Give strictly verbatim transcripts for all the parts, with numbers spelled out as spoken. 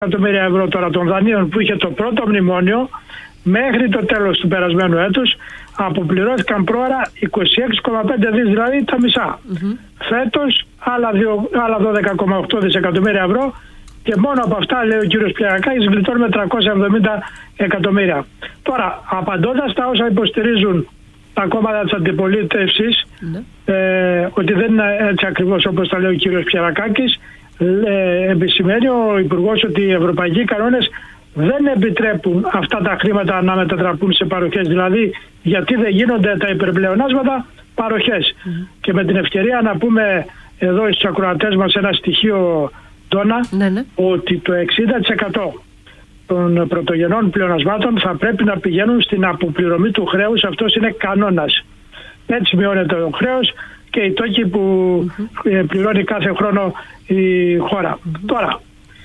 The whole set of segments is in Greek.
εκατομμύρια ευρώ τώρα των δανείων που είχε το πρώτο μνημόνιο, μέχρι το τέλος του περασμένου έτους αποπληρώθηκαν πρόωρα είκοσι έξι κόμμα πέντε δις, δηλαδή τα μισά. Mm-hmm. Φέτος άλλα, άλλα δώδεκα κόμμα οκτώ δισεκατομμύρια ευρώ και μόνο από αυτά, λέει ο κύριος Πιερακάκης, γλιτώνουμε τριακόσια εβδομήντα εκατομμύρια. Τώρα, απαντώντας τα όσα υποστηρίζουν τα κόμματα της αντιπολίτευσης, mm-hmm. ε, ότι δεν είναι έτσι ακριβώς όπως τα λέει ο κύριος Πιερακάκης, ε, επισημαίνει ο Υπουργός ότι οι ευρωπαϊκοί κανόνες δεν επιτρέπουν αυτά τα χρήματα να μετατραπούν σε παροχές. Δηλαδή, γιατί δεν γίνονται τα υπερπλεονάσματα παροχές. Mm-hmm. Και με την ευκαιρία να πούμε εδώ στους ακροατές μας ένα στοιχείο, Ντόνα, ναι, ναι. ότι το εξήντα τοις εκατό των πρωτογενών πλεονασμάτων θα πρέπει να πηγαίνουν στην αποπληρωμή του χρέους. Αυτός είναι κανόνας. Έτσι μειώνεται το χρέος και οι τόκοι που mm-hmm. πληρώνει κάθε χρόνο η χώρα. Mm-hmm. Τώρα,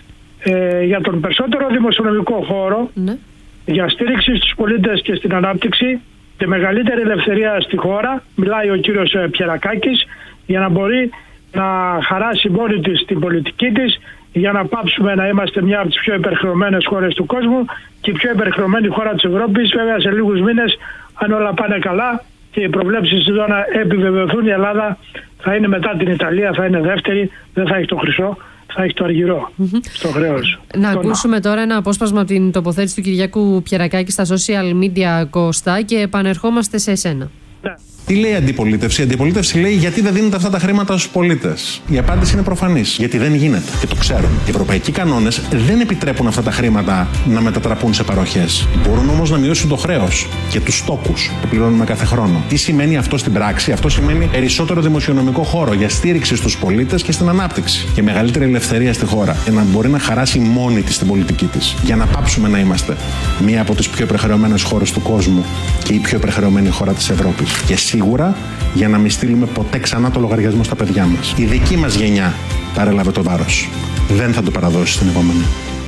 Ε, για τον περισσότερο δημοσιονομικό χώρο, ναι. για στήριξη στους πολίτες και στην ανάπτυξη και μεγαλύτερη ελευθερία στη χώρα, μιλάει ο κύριος Πιερακάκης, για να μπορεί να χαράσει μόνη της την πολιτική της, για να πάψουμε να είμαστε μια από τις πιο υπερχρεωμένες χώρες του κόσμου και η πιο υπερχρεωμένη χώρα της Ευρώπης. Βέβαια, σε λίγους μήνες, αν όλα πάνε καλά και οι προβλέψεις της να επιβεβαιωθούν, η Ελλάδα θα είναι μετά την Ιταλία, θα είναι δεύτερη, δεν θα έχει το χρυσό, θα έχει το αργυρό mm-hmm. στο χρέος. Να το ακούσουμε να. τώρα ένα απόσπασμα από την τοποθέτηση του Κυριάκου Πιερακάκη στα social media, Κώστα, και επανερχόμαστε σε εσένα. Ναι. Τι λέει η αντιπολίτευση? Η αντιπολίτευση λέει γιατί δεν δίνετε αυτά τα χρήματα στους πολίτες. Η απάντηση είναι προφανής. Γιατί δεν γίνεται. Και το ξέρουν. Οι ευρωπαϊκοί κανόνες δεν επιτρέπουν αυτά τα χρήματα να μετατραπούν σε παροχές. Μπορούν όμως να μειώσουν το χρέος και τους στόκους που πληρώνουμε κάθε χρόνο. Τι σημαίνει αυτό στην πράξη? Αυτό σημαίνει περισσότερο δημοσιονομικό χώρο για στήριξη στους πολίτες και στην ανάπτυξη. Και μεγαλύτερη ελευθερία στη χώρα. Για να μπορεί να χαράσει μόνη της την πολιτική της. Για να πάψουμε να είμαστε μία από τις πιο υπερχρεωμένες χώρες του κόσμου και η πιο υπερχρεωμένη χώρα της Ευρώπης. Και σίγουρα για να μην στείλουμε ποτέ ξανά το λογαριασμό στα παιδιά μας. Η δική μας γενιά παρέλαβε το βάρος. Δεν θα το παραδώσει στην επόμενη.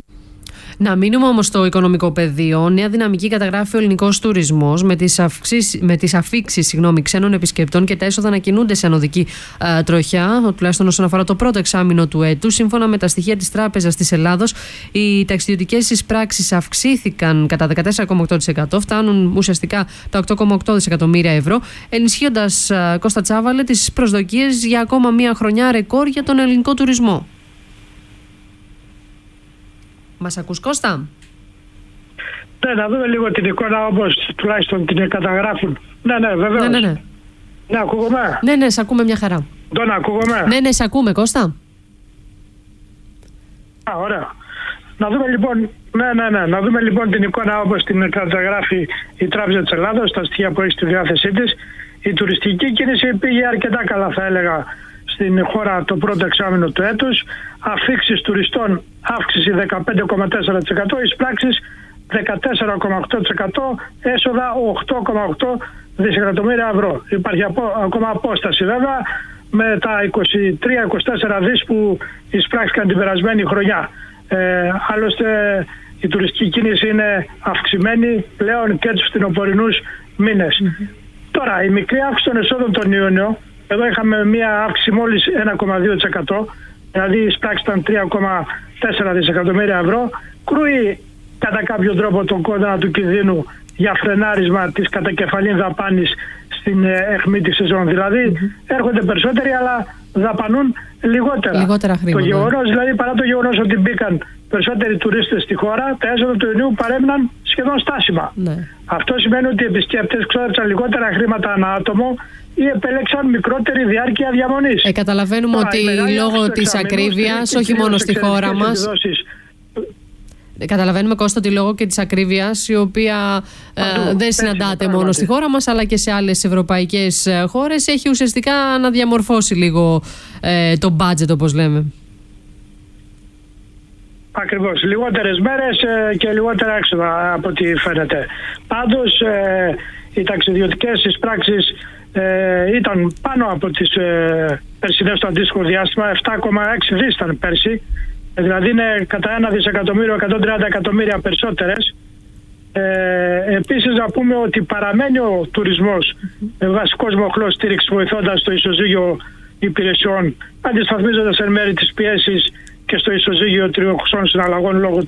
Να μείνουμε όμως στο οικονομικό πεδίο. Νέα δυναμική καταγράφει ο ελληνικός τουρισμός, με τις, αυξήσεις, με τις αφίξεις συγγνώμη, ξένων επισκεπτών και τα έσοδα να κινούνται σε ανωδική α, τροχιά, τουλάχιστον όσον αφορά το πρώτο εξάμηνο του έτους. Σύμφωνα με τα στοιχεία της Τράπεζας της Ελλάδος, οι ταξιδιωτικές εισπράξεις αυξήθηκαν κατά δεκατέσσερα κόμμα οκτώ τοις εκατό, φτάνουν ουσιαστικά τα οκτώ κόμμα οκτώ δισεκατομμύρια ευρώ, ενισχύοντας, α, Κώστα Τσάβαλε, τις προσδοκίες για ακόμα μία χρονιά ρεκόρ για τον ελληνικό τουρισμό. Μας ακούς, Κώστα? Ναι, να δούμε λίγο την εικόνα όπως τουλάχιστον την καταγράφουν. Ναι, ναι, βεβαίως. Ναι, ναι, ναι. Ναι, ακούγομαι. Ναι, ναι, σ' ακούμε μια χαρά. Τον ακούγομαι. Ναι, ναι, σ' ακούμε, Κώστα. Α, ωραία. Να δούμε λοιπόν, ναι, ναι, ναι, να δούμε λοιπόν την εικόνα όπως την καταγράφει η Τράπεζα της Ελλάδος, τα στοιχεία που έχει στη διάθεσή της. Η τουριστική κίνηση πήγε αρκετά καλά, θα έλεγα, στην χώρα το πρώτο εξάμηνο του έτους. Αφίξεις τουριστών αύξηση δεκαπέντε κόμμα τέσσερα τοις εκατό, εισπράξεις δεκατέσσερα κόμμα οκτώ τοις εκατό, έσοδα οκτώ κόμμα οκτώ δισεκατομμύρια ευρώ. Υπάρχει απο, ακόμα απόσταση βέβαια με τα είκοσι τρία είκοσι τέσσερα δις που εισπράξηκαν την περασμένη χρονιά. Ε, άλλωστε η τουριστική κίνηση είναι αυξημένη πλέον και τους φθινοπορεινούς μήνες. Mm-hmm. Τώρα η μικρή αύξηση των εσόδων τον Ιούνιο, εδώ είχαμε μία αύξηση μόλις ένα κόμμα δύο τοις εκατό, δηλαδή η εισπράξη ήταν τρία κόμμα τέσσερα δισεκατομμύρια ευρώ, κρούει κατά κάποιο τρόπο τον κόδωνα του κινδύνου για φρενάρισμα της κατακεφαλήν δαπάνης στην αιχμή της σεζόν. Δηλαδή mm-hmm. έρχονται περισσότεροι αλλά δαπανούν λιγότερα. Λιγότερα χρήματα. Το γεγονός, δηλαδή παρά το γεγονός ότι μπήκαν περισσότεροι τουρίστες στη χώρα, τα έσοδα του Ιουνίου παρέμειναν σχεδόν στάσιμα. Ναι. Αυτό σημαίνει ότι οι επισκέπτες ξόδεψαν λιγότερα χρήματα ανά άτομο ή επέλεξαν μικρότερη διάρκεια διαμονής. Ε, καταλαβαίνουμε Τώρα, ότι λόγω της ακρίβειας, όχι μόνο στη χώρα μας. Καταλαβαίνουμε, Κώστα, ότι λόγω και της ακρίβειας, η οποία ε, δεν συναντάται μόνο πράγματι. Στη χώρα μας, αλλά και σε άλλες ευρωπαϊκές χώρες, έχει ουσιαστικά να διαμορφώσει λίγο ε, το budget, όπως λέμε. Ακριβώς. Λιγότερες μέρες ε, και λιγότερα έξοδα από ό,τι φαίνεται. Πάντως, ε, οι ταξιδιωτικές εισπράξεις ε, ήταν πάνω από τις ε, περσινές στο αντίστοιχο διάστημα. επτά κόμμα έξι δις ήταν πέρσι. Δηλαδή είναι κατά ένα δισεκατομμύριο, εκατόν τριάντα εκατομμύρια περισσότερες. Ε, επίσης να πούμε ότι παραμένει ο τουρισμός mm-hmm. βασικός μοχλός στήριξης, βοηθώντας το ισοζύγιο υπηρεσιών, αντισταθμίζοντας εν μέρει τις πιέσεις και στο ισοζύγιο τριοχρυσών συναλλαγών λόγω